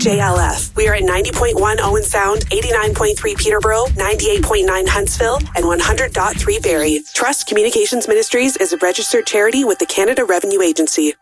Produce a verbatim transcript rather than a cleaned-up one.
J L F. We are at ninety point one Owen Sound, eighty-nine point three Peterborough, ninety-eight point nine Huntsville, and one hundred point three Barrie. Trust Communications Ministries is a registered charity with the Canada Revenue Agency.